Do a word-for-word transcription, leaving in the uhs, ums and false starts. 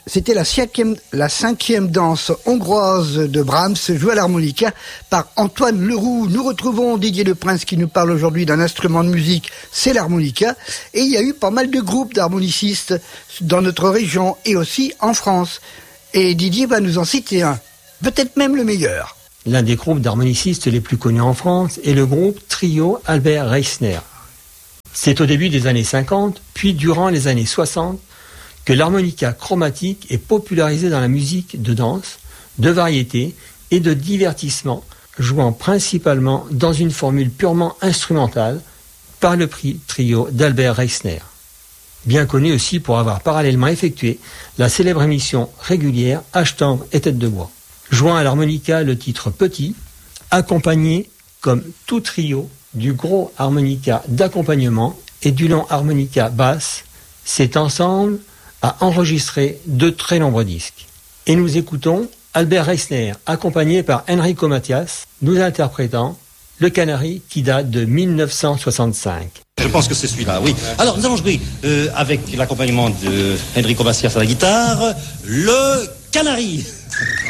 C'était la cinquième, la cinquième danse hongroise de Brahms, jouée à l'harmonica par Antoine Leroux. Nous retrouvons Didier Leprince qui nous parle aujourd'hui d'un instrument de musique, c'est l'harmonica. Et il y a eu pas mal de groupes d'harmonicistes dans notre région et aussi en France. Et Didier va nous en citer un, peut-être même le meilleur. L'un des groupes d'harmonicistes les plus connus en France est le groupe Trio Albert Reissner. C'est au début des années cinquante, puis durant les années soixante, que l'harmonica chromatique est popularisée dans la musique de danse, de variété et de divertissement, jouant principalement dans une formule purement instrumentale par le prix Trio d'Albert Reissner. Bien connu aussi pour avoir parallèlement effectué la célèbre émission régulière H-Tendre et Tête de Bois. Jouant à l'harmonica le titre Petit, accompagné, comme tout trio, du gros harmonica d'accompagnement et du long harmonica basse, cet ensemble a enregistré de très nombreux disques. Et nous écoutons Albert Reissner, accompagné par Enrico Macias, nous interprétant Le Canari qui date de mille neuf cent soixante-cinq. Je pense que c'est celui-là, oui. Alors, nous allons jouer euh, avec l'accompagnement de Enrico Macias à la guitare, Le Canari.